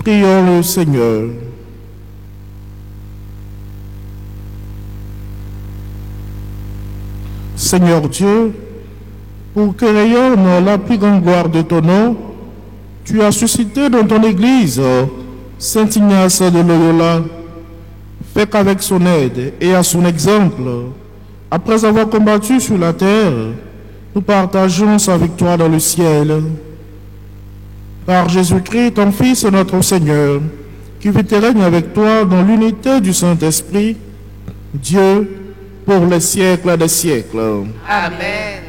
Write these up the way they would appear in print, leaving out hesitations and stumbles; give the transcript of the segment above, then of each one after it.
Prions le Seigneur. Seigneur Dieu, pour que rayonne la plus grande gloire de ton nom, tu as suscité dans ton Église Saint Ignace de Loyola. Fais qu'avec son aide et à son exemple, après avoir combattu sur la terre, nous partageons sa victoire dans le ciel. Par Jésus-Christ, ton Fils, notre Seigneur, qui vit et règne avec toi dans l'unité du Saint-Esprit, Dieu, pour les siècles des siècles. Amen.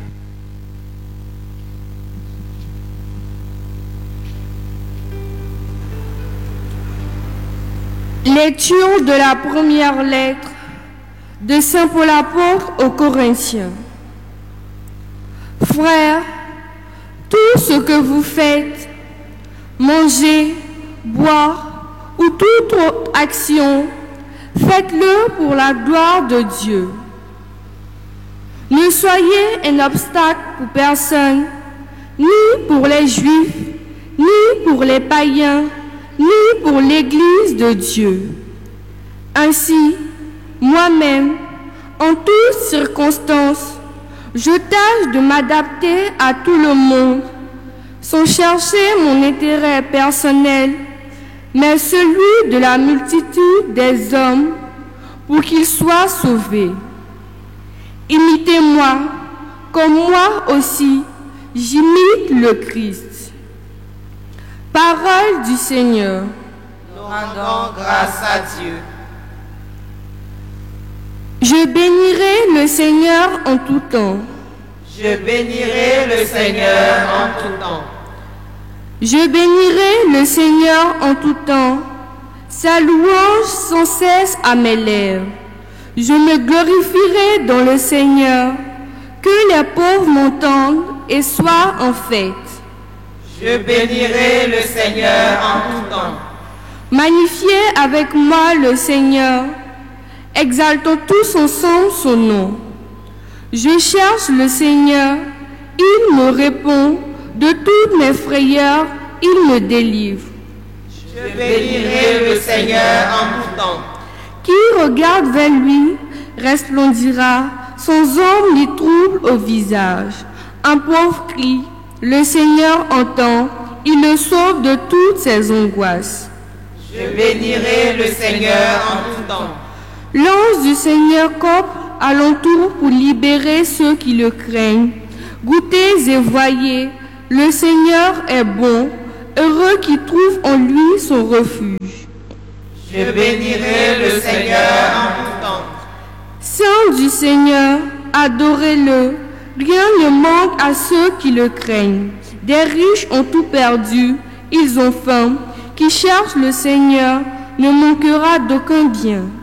Lecture de la première lettre de Saint Paul apôtre aux Corinthiens. Frères, tout ce que vous faites, manger, boire ou toute autre action, faites-le pour la gloire de Dieu. Ne soyez un obstacle pour personne, ni pour les Juifs, ni pour les païens, ni pour l'Église de Dieu. Ainsi, moi-même, en toutes circonstances, je tâche de m'adapter à tout le monde, sans chercher mon intérêt personnel, mais celui de la multitude des hommes, pour qu'ils soient sauvés. Imitez-moi, comme moi aussi, j'imite le Christ. Parole du Seigneur. Nous rendons grâce à Dieu. Je bénirai le Seigneur en tout temps. Je bénirai le Seigneur en tout temps. Je bénirai le Seigneur en tout temps. Sa louange sans cesse à mes lèvres. Je me glorifierai dans le Seigneur. Que les pauvres m'entendent et soient en fête. Je bénirai le Seigneur en tout temps. Magnifiez avec moi le Seigneur. Exaltons tous ensemble son nom. Je cherche le Seigneur. Il me répond. De toutes mes frayeurs, il me délivre. Je bénirai le Seigneur en tout temps. Qui regarde vers lui resplendira, sans ombre ni trouble au visage. Un pauvre crie, le Seigneur entend, il le sauve de toutes ses angoisses. Je bénirai le Seigneur en tout temps. L'ange du Seigneur campe alentour pour libérer ceux qui le craignent. Goûtez et voyez, le Seigneur est bon, heureux qui trouve en lui son refuge. Je bénirai le Seigneur en tout temps. Saint du Seigneur, adorez-le. Rien ne manque à ceux qui le craignent. Des riches ont tout perdu, ils ont faim. Qui cherche le Seigneur ne manquera d'aucun bien.